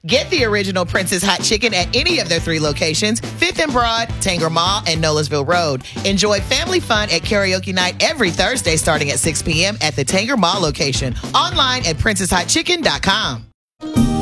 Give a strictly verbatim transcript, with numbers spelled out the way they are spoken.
Get the original Princess Hot Chicken at any of their three locations, fifth and Broad, Tanger Mall, and Nolensville Road. Enjoy family fun at karaoke night every Thursday starting at six p.m. at the Tanger Mall location. Online at princess hot chicken dot com.